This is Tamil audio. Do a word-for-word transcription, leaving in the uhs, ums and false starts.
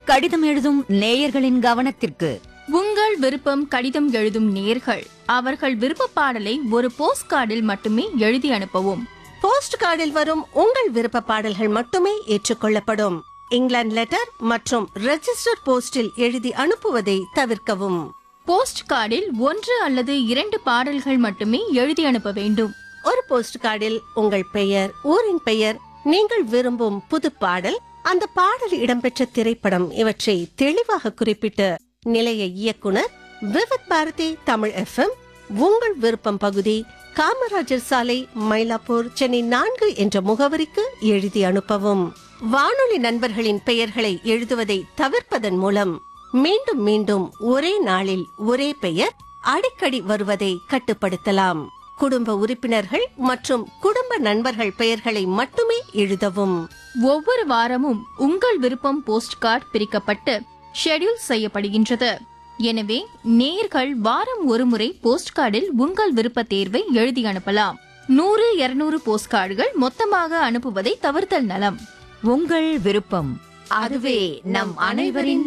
கடிதம் எழுதும் நேயர்களின் கவனத்திற்கு. உங்கள் விருப்பம் கடிதம் எழுதும் நேயர்கள் அவர்கள் விருப்ப பாடலை ஒரு போஸ்ட் கார்டில் மட்டுமே எழுதி அனுப்பவும். போஸ்ட் கார்டில் வரும் உங்கள் விருப்ப பாடல்கள் மட்டுமே ஏற்றுக்கொள்ளப்படும். இங்கிலாந்து லெட்டர் மற்றும் ரெஜிஸ்டர் போஸ்டில் எழுதி அனுப்புவதை தவிர்க்கவும். போஸ்ட் கார்டில் ஒன்று அல்லது இரண்டு பாடல்கள் மட்டுமே எழுதி அனுப்ப வேண்டும். ஒரு போஸ்ட் கார்டில் உங்கள் பெயர், ஊரின் பெயர், நீங்கள் விரும்பும் புது பாடல், அந்த பாடல் இடம்பெற்ற திரைப்படம் இவற்றை தெளிவாக குறிப்பிட்டு நிலைய இயக்குனர், விவித் பாரதி தமிழ் எஃப்எம், உங்கள் விருப்பம் பகுதி, காமராஜர் சாலை, மயிலாப்பூர், சென்னை நான்கு என்ற முகவரிக்கு எழுதி அனுப்பவும். வானொலி நண்பர்களின் பெயர்களை எழுதுவதை தவிர்ப்பதன் மூலம் மீண்டும் மீண்டும் ஒரே நாளில் ஒரே பெயர் அடிக்கடி வருவதை கட்டுப்படுத்தலாம். குடும்ப உறுப்பினர்கள் மற்றும் குடும்ப நண்பர்கள் பெயர்களை மட்டுமே எழுதவும். ஒவ்வொரு வாரமும் உங்கள் விருப்பம் போஸ்ட் கார்டு பிரிக்கப்பட்டு ஷெட்யூல் செய்யப்படுகின்றது. எனவே நேயர்கள் வாரம் ஒருமுறை போஸ்ட் கார்டில் உங்கள் விருப்ப தேர்வை எழுதி அனுப்பலாம். நூறு இருநூறு போஸ்ட் கார்டுகள் மொத்தமாக அனுப்புவதை தவிர்த்தல் நலம். உங்கள் விருப்பம், அதுவே நம் அனைவரின்